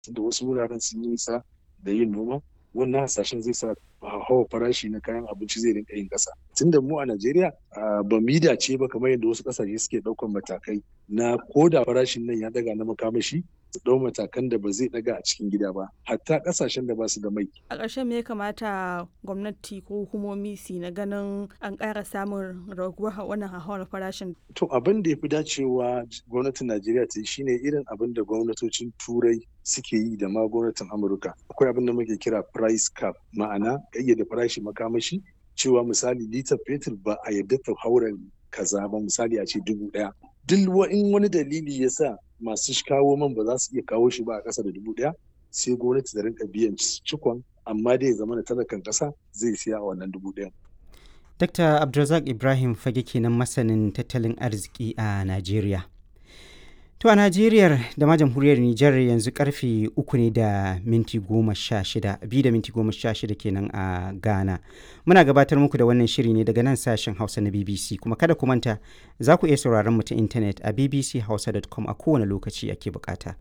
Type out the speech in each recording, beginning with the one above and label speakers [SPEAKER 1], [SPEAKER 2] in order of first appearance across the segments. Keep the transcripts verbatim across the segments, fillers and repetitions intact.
[SPEAKER 1] da wasu wuraren sun yi nisa da yin noma, wannan hasashen zai sa hawa farashi na kayan abinci zai rinka yin ƙasa. Tunda mu a Najeriya ba mu yi dace ba kamar yadda wasu ƙasashe suke ɗaukan matakai na ko da farashin nan ya ɗaga na makamashi su ɗau matakan da ba zai ɗaga a cikin gida ba, hatta ƙasashen da ba su da mai.
[SPEAKER 2] A ƙarshe me ya kamata gwamnati ko hukumomi su na ganin an ƙara samun raguwar wannan hauhawar farashin?
[SPEAKER 1] To abin da ya fi dacewa gwamnatin Najeriya ta yi shine irin abin da gwamnatocin Turai suke yi da ma gwamnatin Amurka. Akwai abin da muke kira price cap, ma'ana ƙayyade farashi makamashi, cewa misali litar fetur ba a yarda ta haura kaza ba, misali a ce dubu ɗaya. Duk in wani dalili ya sa masu kawo man ba za su iya kawo shi ba a ƙasa da dubu ɗaya, sai gwamnati ta rinka biyan cikon, amma dai ya zama da talakan ƙasa zai siya a wannan dubu ɗaya.
[SPEAKER 3] Dakta Abdulrazak Ibrahim Fage kenan masanin tattalin arziki a Najeriya. To a Najeriya da ma jamhuriyar Nijar yanzu karfe uku ne da minti goma sha shida, biyu da minti goma sha shida kenan a Ghana. Muna gabatar muku da wannan shiri ne daga nan sashen Hausa na B B C, kuma kada ku manta za ku iya sauraron mu ta intanet a b b c hausa dot com a kowane lokaci ake bukata.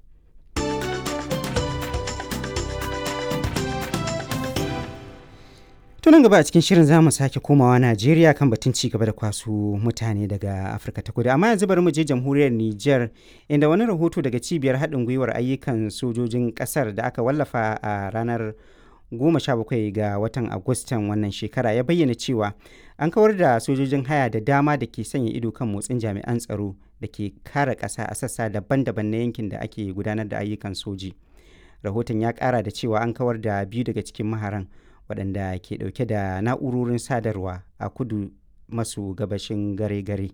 [SPEAKER 3] Tunan gaba a cikin shirin za mu sake komawa Najeriya kan batun ci gaba da kwasu mutane daga Afirka ta Kudu. Amma yanzu bari mu je jamhuriyar Nijar, inda wani rahoto daga cibiyar haɗin gwiwar ayyukan sojojin ƙasar da aka wallafa a ranar goma sha bakwai ga watan Agustan wannan shekara ya bayyana cewa an kawar da sojojin haya da dama da ke sanya ido kan motsin jami'an tsaro da ke kare ƙasa a sassa daban-daban na yankin da ake gudanar da ayyukan soji. Rahoton ya ƙara da cewa an kawar da biyu daga cikin maharan waɗanda ke ɗauke da na'urorin sadarwa a kudu maso gabashin gare-gare.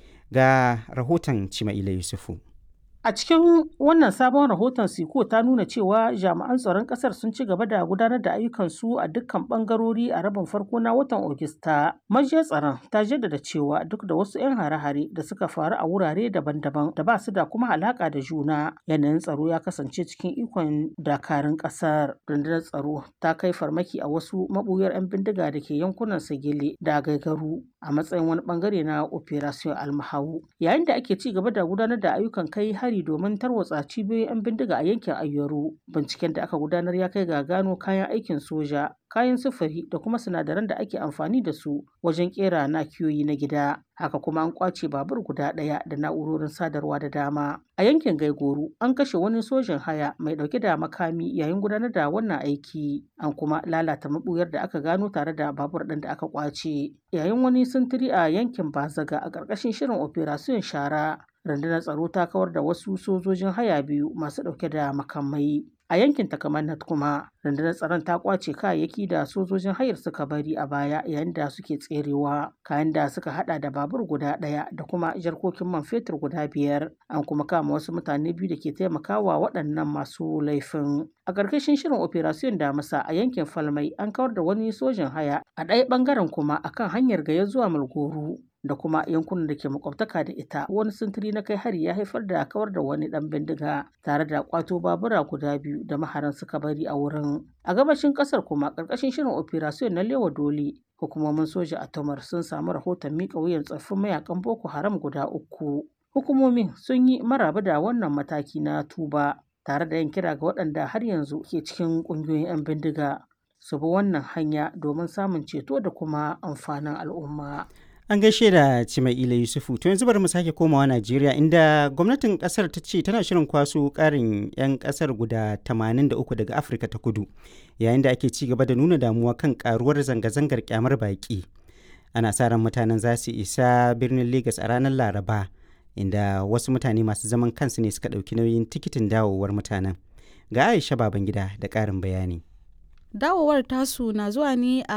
[SPEAKER 3] Ga rahoton Cima'ila Yusufu.
[SPEAKER 4] A cikin wannan sabon rahoton Siko ta nuna cewa jami'an tsaron ƙasar sun ci gaba da gudanar da ayyukansu a dukkan ɓangarori a rabin farko na watan Ogista. Majiyar tsaron ta jaddada cewa duk da wasu 'yan hare-hare da suka faru a wurare daban-daban da ba su da kuma alaƙa da juna, yanayin tsaro ya kasance cikin ikon dakarun ƙasar. Rundunar tsaro ta kai farmaki a wasu maɓuyar 'yan bindiga da ke yankunan Sagele da Gaigaru a matsayin wani ɓangare na Operation Almahau. Yayin da ake ci gaba da gudanar da ayyukan kai hari domin tarwatsa cibiyoyin 'yan bindiga a yankin Ayyaru. Binciken da aka gudanar ya kai ga gano kayan aikin soja, kayan sufuri da kuma sinadaran da ake amfani da su wajen kera nakiyoyi na gida. Haka kuma an kwace babur guda ɗaya da na'urorin sadarwa da dama. A yankin Gaigoro an kashe wani sojin haya mai ɗauke da makami yayin gudanar da wannan aiki. An kuma lalata mabuyar da aka gano tare da babur ɗin da aka kwace. Yayin wani sintiri a yankin Bazaga a ƙarƙashin shirin Operation Shara, rundunar tsaro ta kawar da wasu sojojin haya biyu masu ɗauke da makamai. A yankin Takamannet kuma rundunar tsaron ta kwace kayayyaki da sojojin hayar suka bari a baya yayin da suke tserewa, kayan da suka hada da babur guda ɗaya da kuma jarkokin man fetur guda biyar. An kuma kama wasu mutane biyu da ke taimakawa waɗannan masu laifin. A ƙarƙashin shirin Operation Damisa a yankin Falmai an kawar da wani sojin haya, a ɗaya ɓangaren kuma akan hanyar Gaya zuwa Malgoro da kuma yankunan da ke makwabtaka da ita, wani sintiri na kai hari ya haifar da kawar da wani dan bindiga tare da kwato babura guda biyu da maharan suka bari a wurin. A gabashin kasar kuma karkashin shirin Operation na Lewa Dole, hukumomin soja a Tomar sun samu rahoton mika wuyan tsaffin mayakan Boko Haram guda uku. Hukumomin sun yi maraba da wannan mataki na tuba tare da yin kira ga waɗanda har yanzu ke cikin ƙungiyoyin 'yan bindiga su bi wannan hanya domin samun ceto da kuma amfanin al'umma.
[SPEAKER 3] An gaishe da Cima'ila Yusufu. To yanzu bari mu sake komawa Najeriya, inda gwamnatin kasar ta ce tana shirin kwaso karin 'yan kasar guda tamanin da uku daga Afirka ta Kudu, yayin da ake ci gaba da nuna damuwa kan karuwar zanga-zangar kyamar baki. Ana sa ran mutanen za su isa birnin Lagos a ranar Laraba, inda wasu mutane masu zaman kansu ne suka ɗauki nauyin tikitin dawowar mutanen. Ga Aisha Babangida da ƙarin bayani.
[SPEAKER 2] Dawowar tasu na zuwa ne a